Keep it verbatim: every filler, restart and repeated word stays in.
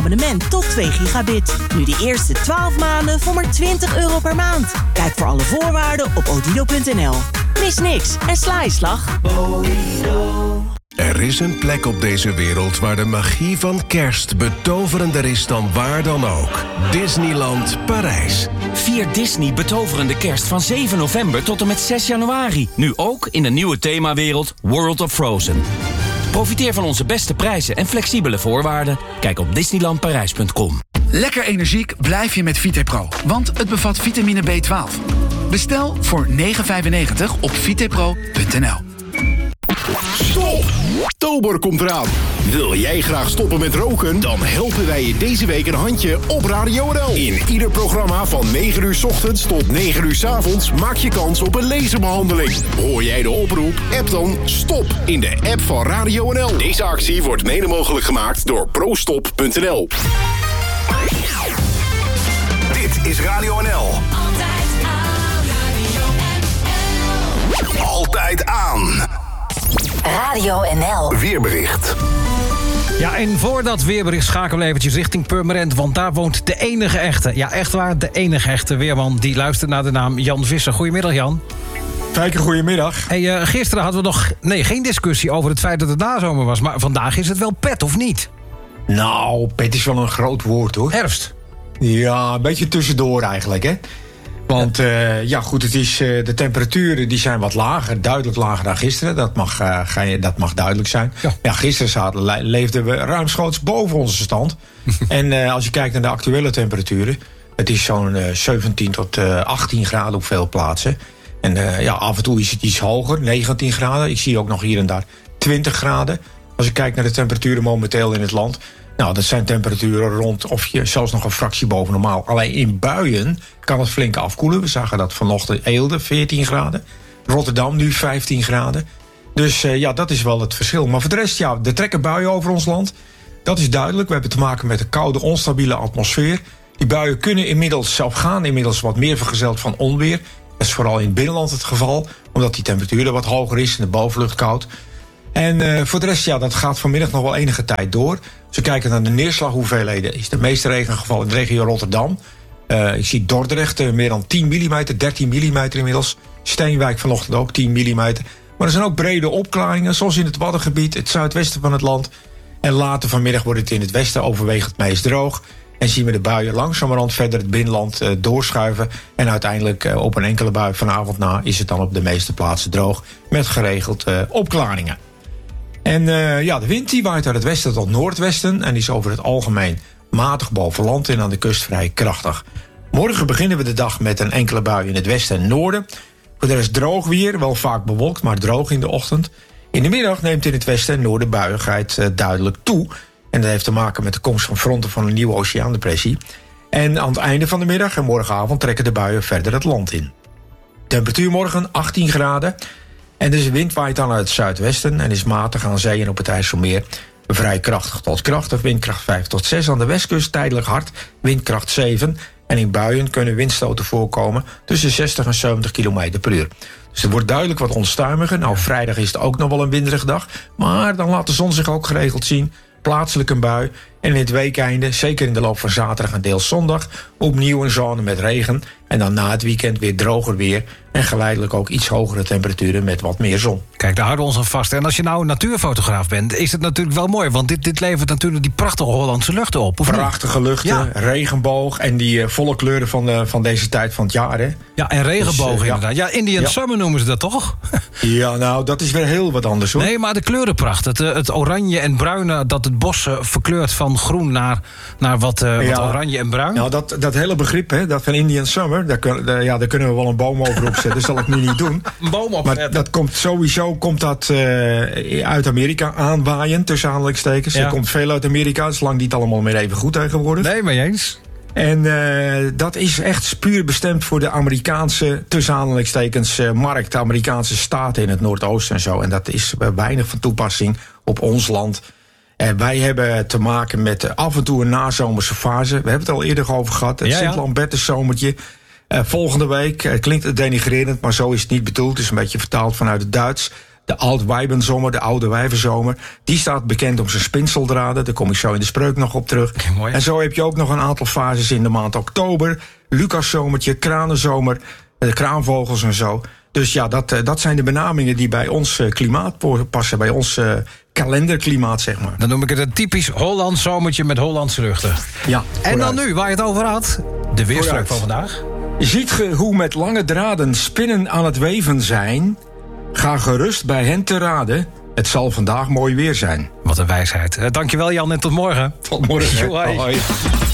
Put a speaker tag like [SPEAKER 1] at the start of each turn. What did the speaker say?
[SPEAKER 1] abonnement tot twee gigabit. Nu de eerste twaalf maanden voor maar twintig euro per maand. Kijk voor alle voorwaarden op odido punt n l. Mis niks en sla je slag.
[SPEAKER 2] Er is een plek op deze wereld waar de magie van kerst betoverender is dan waar dan ook. Disneyland Parijs.
[SPEAKER 3] Vier Disney betoverende kerst van zeven november tot en met zes januari. Nu ook in de nieuwe themawereld World of Frozen. Profiteer van onze beste prijzen en flexibele voorwaarden. Kijk op disneyland parijs punt com.
[SPEAKER 4] Lekker energiek blijf je met VitaPro, want het bevat vitamine B twaalf. Bestel voor negen vijfennegentig op vitapro punt n l.
[SPEAKER 5] Stop! Oktober komt eraan. Wil jij graag stoppen met roken? Dan helpen wij je deze week een handje op Radio N L. In ieder programma van negen uur 's ochtends tot negen uur 's avonds maak je kans op een laserbehandeling. Hoor jij de oproep? App dan STOP in de app van Radio N L. Deze actie wordt mede mogelijk gemaakt door prostop punt n l. Dit is Radio N L.
[SPEAKER 6] Altijd aan. Radio N L.
[SPEAKER 5] Altijd aan.
[SPEAKER 7] Radio N L.
[SPEAKER 5] Weerbericht.
[SPEAKER 8] Ja, en voor dat weerbericht schakelen we eventjes richting Purmerend, want daar woont de enige echte, ja echt waar, de enige echte weerman die luistert naar de naam Jan Visser. Goedemiddag, Jan.
[SPEAKER 9] Fijke, goedemiddag.
[SPEAKER 8] Hey, uh, gisteren hadden we nog nee, geen discussie over het feit dat het nazomer was, maar vandaag is het wel pet, of niet?
[SPEAKER 9] Nou, pet is wel een groot woord, hoor.
[SPEAKER 8] Herfst.
[SPEAKER 9] Ja, een beetje tussendoor eigenlijk, hè. Want uh, ja, goed, het is, uh, de temperaturen die zijn wat lager, duidelijk lager dan gisteren. Dat mag, uh, ga je, dat mag duidelijk zijn. Ja, ja gisteren zaten, le- leefden we ruimschoots boven onze stand. En uh, als je kijkt naar de actuele temperaturen, het is zo'n uh, zeventien tot achttien graden op veel plaatsen. En uh, ja, af en toe is het iets hoger, negentien graden. Ik zie ook nog hier en daar twintig graden. Als ik kijk naar de temperaturen momenteel in het land, nou, dat zijn temperaturen rond, of je zelfs nog een fractie boven normaal. Alleen in buien kan het flink afkoelen. We zagen dat vanochtend Eelde, veertien graden. Rotterdam nu vijftien graden. Dus uh, ja, dat is wel het verschil. Maar voor de rest, ja, er trekken buien over ons land. Dat is duidelijk. We hebben te maken met een koude, onstabiele atmosfeer. Die buien kunnen inmiddels, zelf gaan inmiddels wat meer vergezeld van onweer. Dat is vooral in het binnenland het geval, omdat die temperatuur er wat hoger is en de bovenlucht koud. En uh, voor de rest, ja, dat gaat vanmiddag nog wel enige tijd door. Als we kijken naar de neerslaghoeveelheden, is de meeste regengeval in de regio Rotterdam. Uh, ik zie Dordrecht uh, meer dan tien millimeter, dertien millimeter inmiddels. Steenwijk vanochtend ook tien millimeter. Maar er zijn ook brede opklaringen, zoals in het Waddengebied, het zuidwesten van het land. En later vanmiddag wordt het in het westen overwegend meest droog. En zien we de buien langzamerhand verder het binnenland uh, doorschuiven. En uiteindelijk uh, op een enkele bui vanavond na is het dan op de meeste plaatsen droog. Met geregeld uh, opklaringen. En uh, ja, de wind die waait uit het westen tot noordwesten en is over het algemeen matig boven land en aan de kust vrij krachtig. Morgen beginnen we de dag met een enkele bui in het westen en noorden. Voor de rest droog weer, wel vaak bewolkt, maar droog in de ochtend. In de middag neemt in het westen en noorden buiigheid uh, duidelijk toe. En dat heeft te maken met de komst van fronten van een nieuwe oceaandepressie. En aan het einde van de middag en morgenavond trekken de buien verder het land in. Temperatuur morgen achttien graden. En dus de wind waait dan uit het zuidwesten en is matig aan zee en op het IJsselmeer. Vrij krachtig tot krachtig, windkracht vijf tot zes. Aan de westkust tijdelijk hard, windkracht zeven. En in buien kunnen windstoten voorkomen tussen zestig en zeventig kilometer per uur. Dus het wordt duidelijk wat onstuimiger. Nou, vrijdag is het ook nog wel een winderige dag. Maar dan laat de zon zich ook geregeld zien. Plaatselijk een bui. En in het weekeinde, zeker in de loop van zaterdag en deels zondag, opnieuw een zone met regen. En dan na het weekend weer droger weer. En geleidelijk ook iets hogere temperaturen met wat meer zon.
[SPEAKER 8] Kijk, daar houden we ons aan vast. En als je nou een natuurfotograaf bent, is het natuurlijk wel mooi. Want dit, dit levert natuurlijk die prachtige Hollandse luchten op. Of
[SPEAKER 9] prachtige
[SPEAKER 8] niet?
[SPEAKER 9] luchten,
[SPEAKER 8] ja.
[SPEAKER 9] Regenboog en die uh, volle kleuren van, uh, van deze tijd van het jaar. Hè?
[SPEAKER 8] Ja, en regenbogen dus, uh, inderdaad. Ja, Indian
[SPEAKER 9] ja.
[SPEAKER 8] Summer noemen ze dat toch?
[SPEAKER 9] Ja, nou, dat is weer heel wat anders, hoor.
[SPEAKER 8] Nee, maar de kleurenpracht. Het, het oranje en bruine, dat het bos uh, verkleurt van groen naar, naar wat, uh,
[SPEAKER 9] ja.
[SPEAKER 8] wat oranje en bruin.
[SPEAKER 9] Nou, dat, dat hele begrip, hè, dat van Indian Summer, daar, kun, daar, ja, daar kunnen we wel een boom over opzetten. Dat zal ik nu niet doen.
[SPEAKER 8] Een boom op.
[SPEAKER 9] Maar dat komt sowieso komt dat, uh, uit Amerika aanwaaien, tussen aanhalingstekens. Ja. Er komt veel uit Amerika, het is lang niet allemaal meer even goed tegenwoordig.
[SPEAKER 8] Nee, maar eens.
[SPEAKER 9] En uh, dat is echt puur bestemd voor de Amerikaanse, tussen aanhalingstekens, uh, markt. De Amerikaanse staten in het Noordoosten en zo. En dat is uh, weinig van toepassing op ons land. En wij hebben te maken met uh, af en toe een nazomerse fase. We hebben het al eerder over gehad. Het ja, ja. Sint-Lambertus zomertje. Uh, volgende week, uh, klinkt het denigrerend, maar zo is het niet bedoeld. Het is een beetje vertaald vanuit het Duits. De oud-wijbenzomer, de oude wijvenzomer. Die staat bekend om zijn spinseldraden. Daar kom ik zo in de spreuk nog op terug.
[SPEAKER 8] Okay, mooi.
[SPEAKER 9] En zo heb je ook nog een aantal fases in de maand oktober. Lucaszomertje, kranenzomer, de kraanvogels en zo. Dus ja, dat, dat zijn de benamingen die bij ons klimaat passen. Bij ons uh, kalenderklimaat, zeg maar.
[SPEAKER 8] Dan noem ik het een typisch Hollands zomertje met Hollandse luchten.
[SPEAKER 9] Ja,
[SPEAKER 8] en dan nu, waar je het over had, de weerspreuk
[SPEAKER 9] Vooruit.
[SPEAKER 8] van vandaag.
[SPEAKER 9] Ziet ge hoe met lange draden spinnen aan het weven zijn? Ga gerust bij hen te raden. Het zal vandaag mooi weer zijn.
[SPEAKER 8] Wat een wijsheid. Uh, dankjewel Jan en tot morgen.
[SPEAKER 9] Tot morgen.
[SPEAKER 8] Hoi.
[SPEAKER 9] Hoi.